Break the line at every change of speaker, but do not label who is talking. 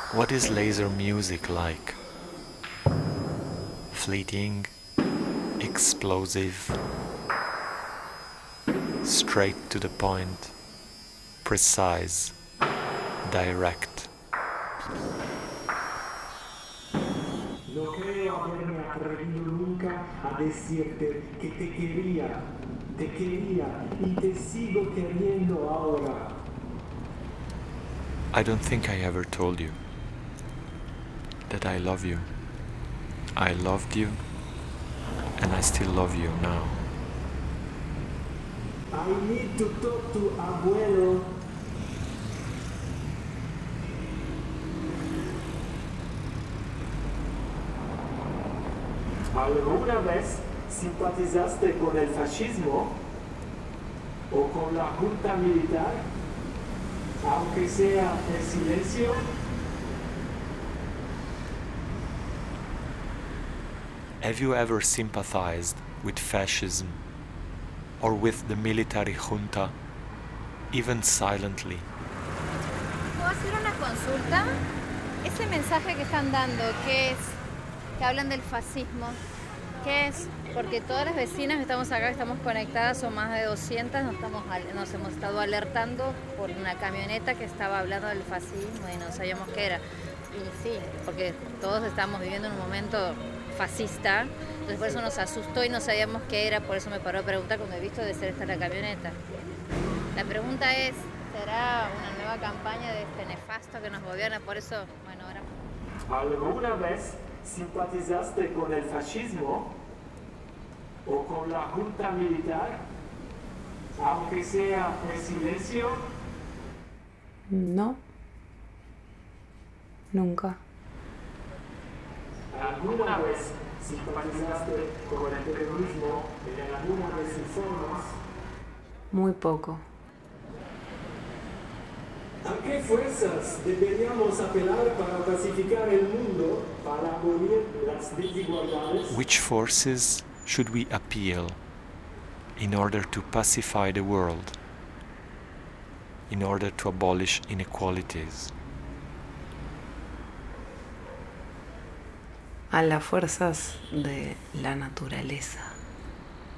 What is laser music like? Fleeting, explosive, straight to the point, precise, direct.
No creo haberme atrevido nunca a decirte que te quería y te sigo queriendo ahora.
I don't think I ever told you that I love you. I loved you, and I still love you now.
I need to talk to abuelo. ¿Alguna vez simpatizaste con el fascismo o con la junta militar? Aunque sea en silencio.
Have you ever sympathized with fascism or with the military junta, even silently?
¿Puedo hacer una consulta? Ese mensaje que están dando, ¿qué es? Que hablan del fascismo, ¿qué es? Porque todas las vecinas que estamos acá, que estamos conectadas, son más de 200, nos hemos estado alertando por una camioneta que estaba hablando del fascismo y no sabíamos qué era. Y sí, porque todos estamos viviendo en un momento fascista, entonces por eso nos asustó y no sabíamos qué era, por eso me paró a preguntar cuando he visto de ser esta la camioneta. La pregunta es, ¿será una nueva campaña de este nefasto que nos gobierna? Por eso, bueno, ahora...
¿Alguna vez simpatizaste con el fascismo o con la junta militar, aunque sea en silencio?
No, nunca.
¿Alguna vez simpatizaste con el terrorismo en alguna de sus formas?
Muy poco.
¿A qué fuerzas deberíamos apelar para pacificar el mundo, para abolir las desigualdades?
Which forces should we appeal in order to pacify the world, in order to abolish inequalities?
A las fuerzas de la naturaleza.